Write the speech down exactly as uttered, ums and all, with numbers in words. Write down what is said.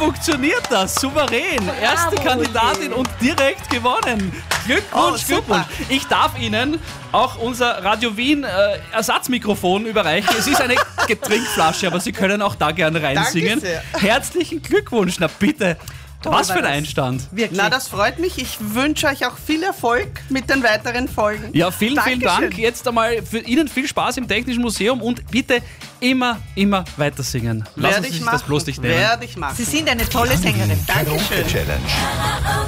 funktioniert das? Souverän. Erste Kandidatin und direkt gewonnen. Glückwunsch, Oh, Glückwunsch. Ich darf Ihnen auch unser Radio Wien äh, Ersatzmikrofon überreichen. Es ist eine Getrinkflasche, aber Sie können auch da gerne reinsingen. Danke sehr. Herzlichen Glückwunsch. Na bitte. Was für ein war das. Einstand. Wirklich. Na, das freut mich. Ich wünsche euch auch viel Erfolg mit den weiteren Folgen. Ja, vielen, vielen Dankeschön. Dank. Jetzt einmal für Ihnen viel Spaß im Technischen Museum und bitte immer, immer weiter singen. Lassen Werde Sie ich sich machen. das bloß nicht nehmen. Werde ich machen. Sie sind eine tolle Sängerin. Dankeschön. Challenge.